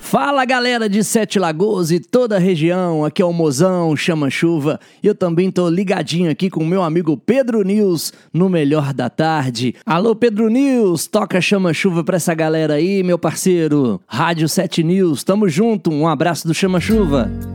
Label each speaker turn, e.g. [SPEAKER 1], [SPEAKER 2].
[SPEAKER 1] Fala galera de Sete Lagoas e toda a região, aqui é o Mozão, Chama Chuva, e eu também tô ligadinho aqui com o meu amigo Pedro News no Melhor da Tarde. Alô Pedro News, toca Chama Chuva pra essa galera aí, meu parceiro. Rádio 7 News, tamo junto, um abraço do Chama Chuva.